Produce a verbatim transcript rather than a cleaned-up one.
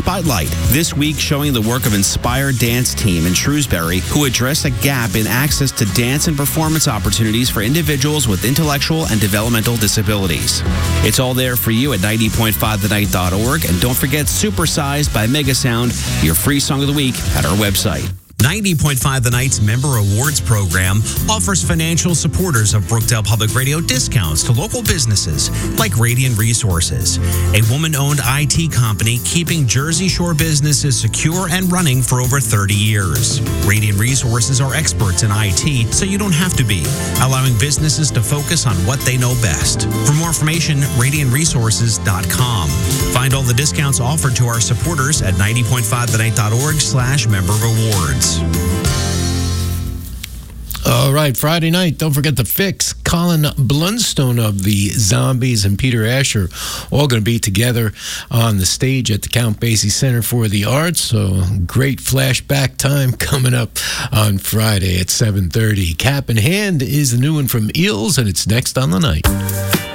Spotlight. This week showing the work of Inspire Dance Team in Shrewsbury, who address a gap in access to dance and performance opportunities for individuals with intellectual and developmental disabilities. It's all there for you at ninety point five the night dot org. And don't forget Supersized by Megasound, your free song of the week at our website. ninety point five The Night's Member Awards program offers financial supporters of Brookdale Public Radio discounts to local businesses like Radiant Resources, a woman-owned I T company keeping Jersey Shore businesses secure and running for over thirty years. Radiant Resources are experts in I T, so you don't have to be, allowing businesses to focus on what they know best. For more information, radiant resources dot com. Find all the discounts offered to our supporters at ninety point five the night dot org slash member rewards. All right, Friday night, don't forget The Fix. Colin Blunstone of the Zombies and Peter Asher all going to be together on the stage at the Count Basie Center for the Arts. So great flashback time coming up on Friday at seven thirty. Cap in Hand is the new one from Eels, and it's next on the night.